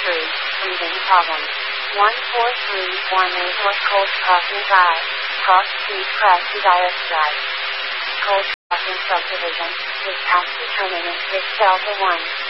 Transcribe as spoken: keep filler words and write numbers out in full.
three, breathing problems. one four three one eight was cold crossing drive. Cross street press desired drive. Cold crossing subdivision. Is past determinant six delta one.